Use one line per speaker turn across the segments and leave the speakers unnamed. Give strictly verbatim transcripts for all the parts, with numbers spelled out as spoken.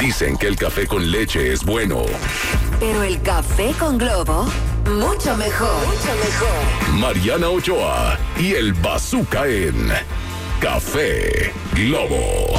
Dicen que el café con leche es bueno.
Pero el café con Globo, mucho mejor. Mucho mejor.
Mariana Ochoa y el Bazooka en Café Globo.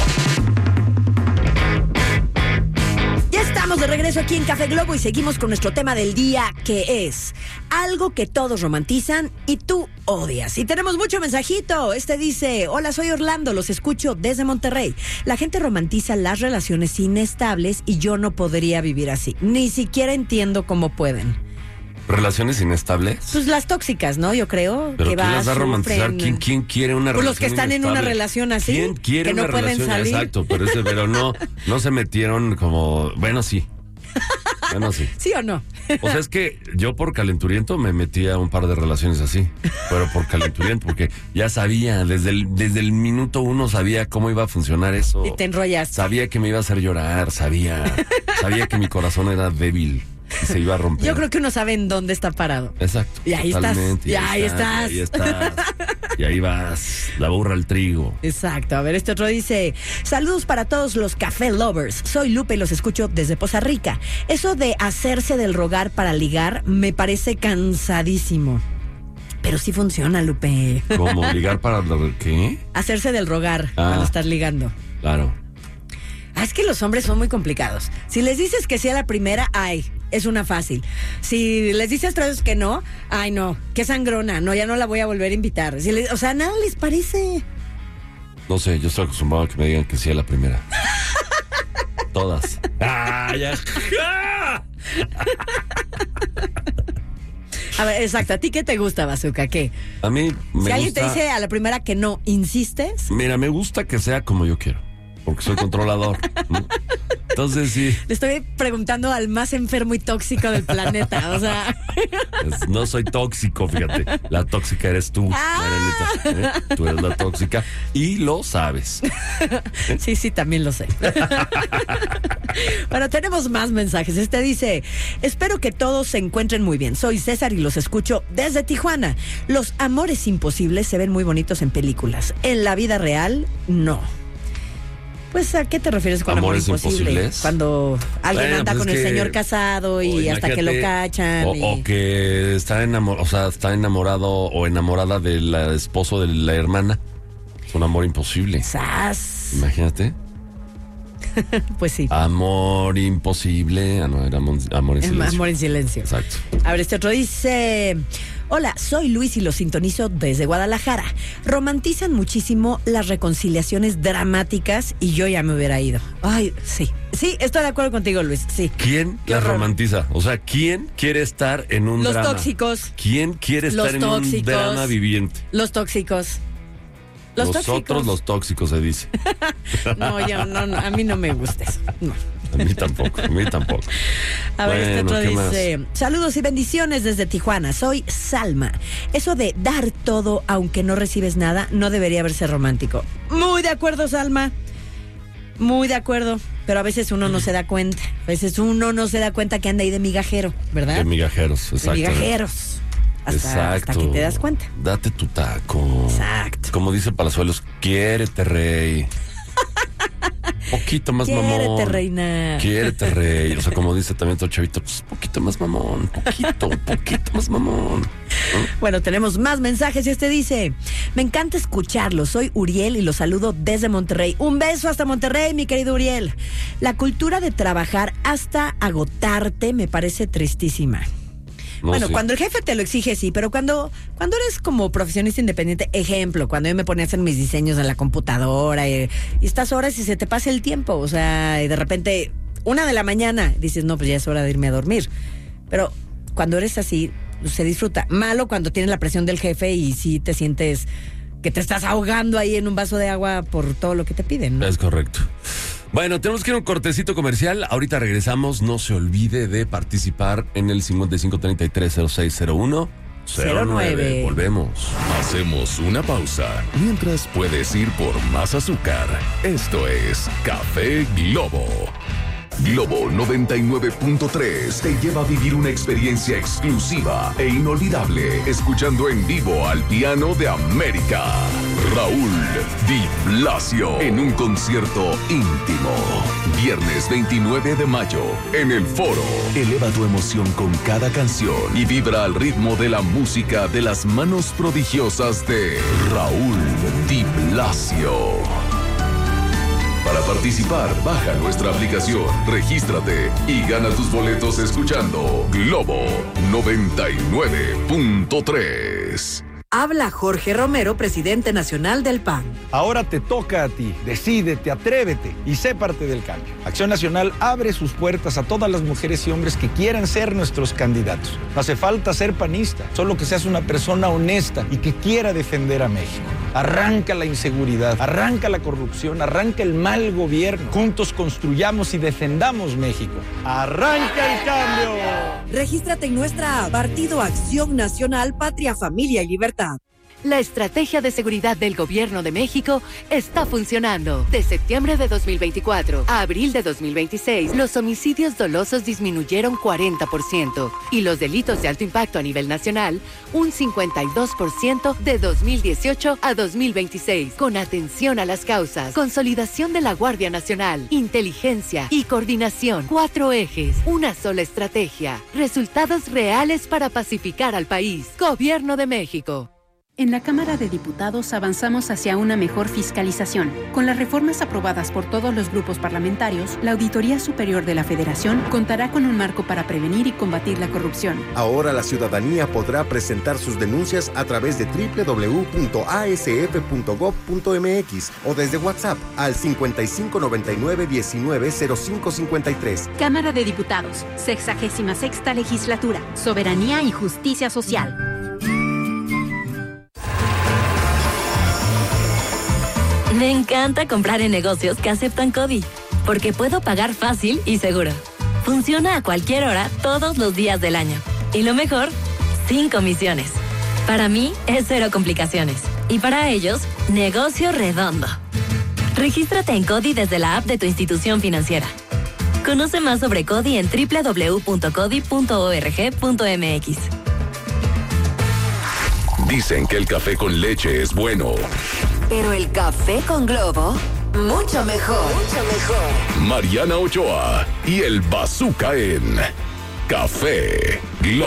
Ya estamos de regreso aquí en Café Globo y seguimos con nuestro tema del día, que es algo que todos romantizan y tú odias. Y tenemos mucho mensajito. Este dice: hola, soy Orlando, los escucho desde Monterrey. La gente romantiza las relaciones inestables y yo no podría vivir así. Ni siquiera entiendo cómo pueden.
¿Relaciones inestables?
Pues las tóxicas, ¿no? Yo creo.
¿Pero
que
quién
va,
las va a romantizar?
sufren.
¿Quién, ¿Quién quiere una
Pues
relación
los que están
inestable?
en una relación así.
¿Quién quiere
que no
una
pueden
relación?
salir.
Exacto, pero, ese, pero no, no se metieron como... Bueno, sí. Bueno, sí.
¿Sí o no?
O sea, es que yo por calenturiento me metí a un par de relaciones así. Pero por calenturiento, porque ya sabía, desde el, desde el minuto uno sabía cómo iba a funcionar eso.
Y te enrollas.
Sabía que me iba a hacer llorar, sabía. Sabía que mi corazón era débil y se iba a romper.
Yo creo que uno sabe en dónde está parado.
Exacto.
Y ahí
totalmente,
estás. Y ahí estás.
Y ahí estás. Y ahí vas. La burra al trigo.
Exacto. A ver, este otro dice: saludos para todos los café lovers. Soy Lupe y los escucho desde Poza Rica. Eso de hacerse del rogar para ligar me parece cansadísimo. Pero sí funciona, Lupe.
¿Cómo? ¿Ligar para qué?
Hacerse del rogar
Ah.
cuando estás ligando.
Claro.
Ah, es que los hombres son muy complicados. Si les dices que sí a la primera, ay, es una fácil. Si les dices tres veces que no, ay, no, qué sangrona, no, ya no la voy a volver a invitar. Si les, o sea, nada les parece.
No sé, yo estoy acostumbrado a que me digan que sí a la primera. Todas. ¡Ah, ya!
A ver, exacto, ¿a ti qué te gusta, Bazooka? ¿Qué?
A mí me
Si alguien
gusta...
te dice a la primera que no, ¿insistes?
Mira, me gusta que sea como yo quiero, porque soy controlador, ¿no? Entonces sí,
Le estoy preguntando al más enfermo y tóxico del planeta, o sea...
es- no soy tóxico, fíjate. La tóxica eres tú,
Ah.
Marianita, ¿eh? Tú eres la tóxica y lo sabes.
Sí, sí, también lo sé. Bueno, tenemos más mensajes. Este dice: espero que todos se encuentren muy bien. Soy César y los escucho desde Tijuana. Los amores imposibles se ven muy bonitos en películas. En la vida real, no. Pues, ¿a qué te refieres con
¿Amores
amor imposible?
imposibles?
Cuando alguien
Bueno,
anda
pues
con
es
el
que-
señor casado y
o
hasta que lo
imagínate,
cachan.
O,
y...
o que está enamorado, o sea, está enamorado o enamorada del esposo de la hermana. Es un amor imposible.
¡Sas!
Imagínate.
Pues sí.
Amor imposible. Ah, no, era amor, amor en
El
silencio.
amor en silencio.
Exacto.
A ver, este otro dice: hola, soy Luis y los sintonizo desde Guadalajara. Romantizan muchísimo las reconciliaciones dramáticas y yo ya me hubiera ido. Ay, sí. Sí, estoy de acuerdo contigo, Luis. Sí.
¿Quién
Qué
las
horror.
romantiza? O sea, ¿quién quiere estar en un
Los
drama?
tóxicos.
¿Quién quiere estar
Los
en
tóxicos.
un drama viviente?
Los tóxicos. Los
Nosotros
tóxicos.
los tóxicos, se dice.
No, yo, no, no, a mí no me gusta eso. No.
A mí tampoco, a mí tampoco.
A ver, este
Bueno,
otro
¿qué más?
dice: saludos y bendiciones desde Tijuana, soy Salma. Eso de dar todo aunque no recibes nada no debería verse romántico. Muy de acuerdo, Salma. Muy de acuerdo. Pero a veces uno no se da cuenta. A veces uno no se da cuenta que anda ahí de migajero, ¿verdad?
De migajeros,
De
exacto.
migajeros. Hasta, hasta que te das cuenta.
Date tu taco.
Exacto.
Como dice Palazuelos, quiérete, rey. Poquito más mamón.
Quiérete, reina.
Quiérete, rey. O sea, como dice también todo chavito, pues poquito más mamón, poquito, un poquito más mamón. ¿No?
Bueno, tenemos más mensajes y este dice: me encanta escucharlo, soy Uriel y lo saludo desde Monterrey. Un beso hasta Monterrey, mi querido Uriel. La cultura de trabajar hasta agotarte me parece tristísima.
No,
Bueno,
sí.
cuando el jefe te lo exige, sí, pero cuando, cuando eres como profesionista independiente, ejemplo, cuando yo me ponía a hacer mis diseños en la computadora y, y estas horas y se te pasa el tiempo, o sea, y de repente, una de la mañana, dices, no, pues ya es hora de irme a dormir. Pero cuando eres así, se disfruta. Malo cuando tienes la presión del jefe y sí te sientes que te estás ahogando ahí en un vaso de agua por todo lo que te piden, ¿no?
Es correcto. Bueno, tenemos que ir a un cortecito comercial. Ahorita regresamos. No se olvide de participar en el cincuenta y cinco treinta y tres cero seis cero uno cero nueve. Volvemos.
Hacemos una pausa. Mientras puedes ir por más azúcar. Esto es Café Globo. Globo noventa y nueve punto tres te lleva a vivir una experiencia exclusiva e inolvidable escuchando en vivo al piano de América, Raúl Di Blasio, en un concierto íntimo. Viernes veintinueve de mayo en el Foro. Eleva tu emoción con cada canción y vibra al ritmo de la música de las manos prodigiosas de Raúl Di Blasio. Para participar, baja nuestra aplicación, regístrate y gana tus boletos escuchando Globo noventa y nueve punto tres.
Habla Jorge Romero, presidente nacional del P A N.
Ahora te toca a ti. Decídete, atrévete y sé parte del cambio. Acción Nacional abre sus puertas a todas las mujeres y hombres que quieran ser nuestros candidatos. No hace falta ser panista, solo que seas una persona honesta y que quiera defender a México. Arranca la inseguridad, arranca la corrupción, arranca el mal gobierno. Juntos construyamos y defendamos México. ¡Arranca el cambio!
Regístrate en nuestra app, Partido Acción Nacional, Patria, Familia y Libertad.
La estrategia de seguridad del Gobierno de México está funcionando. De septiembre de dos mil veinticuatro a abril de dos mil veintiséis, los homicidios dolosos disminuyeron cuarenta por ciento y los delitos de alto impacto a nivel nacional un cincuenta y dos por ciento de dos mil dieciocho a dos mil veintiséis. Con atención a las causas, consolidación de la Guardia Nacional, inteligencia y coordinación. Cuatro ejes, una sola estrategia. Resultados reales para pacificar al país. Gobierno de México.
En la Cámara de Diputados avanzamos hacia una mejor fiscalización. Con las reformas aprobadas por todos los grupos parlamentarios, la Auditoría Superior de la Federación contará con un marco para prevenir y combatir la corrupción.
Ahora la ciudadanía podrá presentar sus denuncias a través de doble u doble u doble u punto a s f punto gob punto m x o desde WhatsApp al cincuenta y cinco noventa y nueve diecinueve cero cinco cincuenta y tres.
Cámara de Diputados, sexagésima sexta legislatura, soberanía y justicia social.
Me encanta comprar en negocios que aceptan CODI, porque puedo pagar fácil y seguro. Funciona a cualquier hora, todos los días del año. Y lo mejor, sin comisiones. Para mí, es cero complicaciones. Y para ellos, negocio redondo. Regístrate en CODI desde la app de tu institución financiera. Conoce más sobre CODI en doble u doble u doble u punto codi punto org punto m x.
Dicen que el café con leche es bueno.
Pero el café con Globo, mucho mejor. Mucho mejor.
Mariana Ochoa y el Bazooka en Café Globo.